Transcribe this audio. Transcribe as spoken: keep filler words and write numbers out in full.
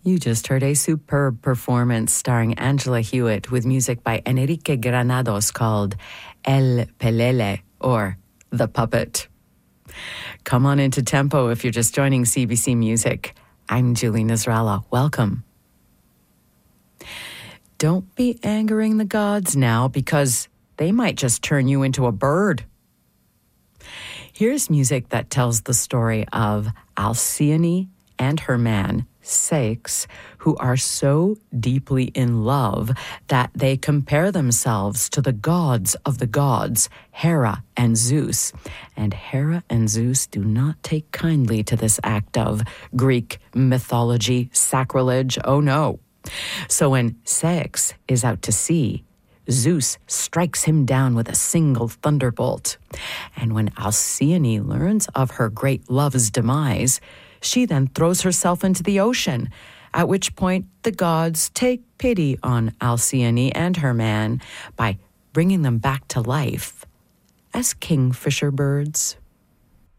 You just heard a superb performance starring Angela Hewitt with music by Enrique Granados called El Pelele, or The Puppet. Come on into Tempo if you're just joining C B C Music. I'm Julie Nasrallah. Welcome. Don't be angering the gods now, because they might just turn you into a bird. Here's music that tells the story of Alcyone and her man, Ceyx, who are so deeply in love that they compare themselves to the gods of the gods, Hera and Zeus. And Hera and Zeus do not take kindly to this act of Greek mythology sacrilege. Oh no. So when Ceyx is out to sea, Zeus strikes him down with a single thunderbolt. And when Alcyone learns of her great love's demise, she then throws herself into the ocean, at which point the gods take pity on Alcyone and her man by bringing them back to life as kingfisher birds.